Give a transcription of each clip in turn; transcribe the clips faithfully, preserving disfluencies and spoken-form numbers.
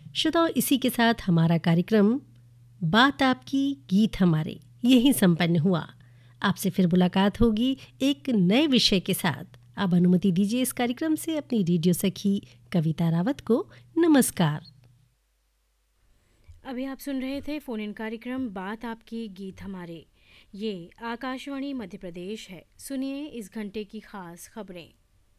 श्रोताओं, इसी के साथ हमारा कार्यक्रम बात आपकी गीत हमारे यही संपन्न हुआ। आपसे फिर मुलाकात होगी एक नए विषय के साथ। अब अनुमति दीजिए इस कार्यक्रम से अपनी रेडियो सखी कविता रावत को नमस्कार। अभी आप सुन रहे थे फोन इन कार्यक्रम बात आपकी गीत हमारे। ये आकाशवाणी मध्य प्रदेश है। सुनिए इस घंटे की खास खबरें।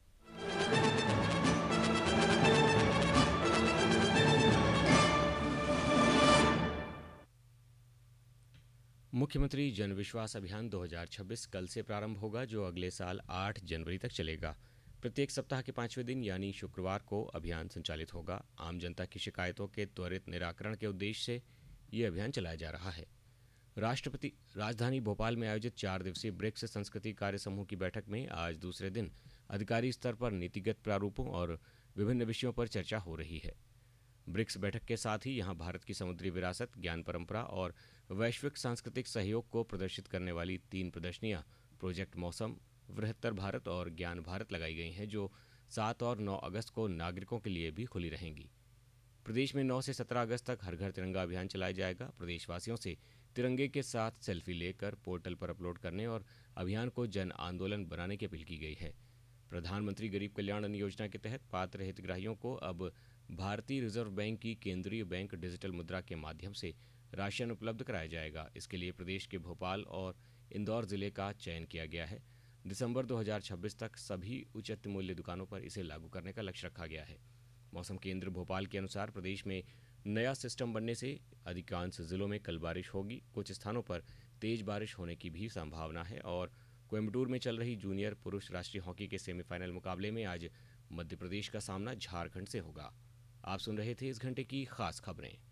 मुख्यमंत्री जन विश्वास अभियान दो हज़ार छब्बीस कल से प्रारंभ होगा, जो अगले साल आठ जनवरी तक चलेगा। प्रत्येक सप्ताह के पांचवें दिन यानी शुक्रवार को अभियान संचालित होगा। आम जनता की शिकायतों के त्वरित निराकरण के उद्देश्य से ये अभियान चलाया जा रहा है। राष्ट्रपति राजधानी भोपाल में आयोजित चार दिवसीय ब्रिक्स संस्कृति कार्य समूह की बैठक में आज दूसरे दिन अधिकारी स्तर पर नीतिगत प्रारूपों और विभिन्न विषयों पर चर्चा हो रही है। ब्रिक्स बैठक के साथ ही यहां भारत की समुद्री विरासत, ज्ञान परंपरा और वैश्विक सांस्कृतिक सहयोग को प्रदर्शित करने वाली तीन प्रदर्शनियां प्रोजेक्ट मौसम, वृहत्तर भारत और ज्ञान भारत लगाई गई हैं, जो सात और नौ अगस्त को नागरिकों के लिए भी खुली रहेंगी। प्रदेश में नौ से सत्रह अगस्त तक हर घर तिरंगा अभियान चलाया जाएगा। प्रदेशवासियों से तिरंगे के साथ सेल्फी लेकर पोर्टल पर अपलोड करने और अभियान को जन आंदोलन बनाने की अपील की गई है। प्रधानमंत्री गरीब कल्याण अन्न योजना के तहत पात्र हितग्राहियों को अब भारतीय रिजर्व बैंक की केंद्रीय बैंक डिजिटल मुद्रा के माध्यम से राशन उपलब्ध कराया जाएगा। इसके लिए प्रदेश के भोपाल और इंदौर जिले का चयन किया गया है। दिसंबर दो हज़ार छब्बीस तक सभी उचित मूल्य दुकानों पर इसे लागू करने का लक्ष्य रखा गया है। मौसम केंद्र भोपाल के अनुसार प्रदेश में नया सिस्टम बनने से अधिकांश जिलों में कल बारिश होगी। कुछ स्थानों पर तेज बारिश होने की भी संभावना है। और कोयम्बटूर में चल रही जूनियर पुरुष राष्ट्रीय हॉकी के सेमीफाइनल मुकाबले में आज मध्य प्रदेश का सामना झारखंड से होगा। आप सुन रहे थे इस घंटे की खास खबरें।